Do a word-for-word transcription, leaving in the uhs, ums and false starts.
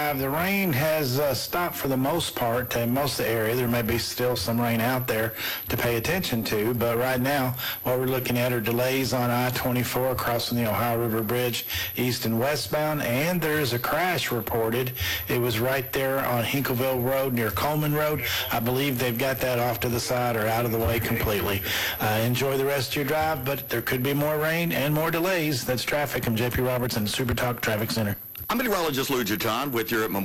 Drive. The rain has uh, stopped for the most part in most of the area. There may be still some rain out there to pay attention to, but right now what we're looking at are delays on I twenty-four crossing the Ohio River Bridge east and westbound, and there's a crash reported. It was right there on Hinkleville Road near Coleman Road. I believe they've got that off to the side or out of the way completely. Uh, enjoy the rest of your drive, but there could be more rain and more delays. That's traffic. I'm J P Roberts in the Super Talk Traffic Center. I'm meteorologist Lou Juton with your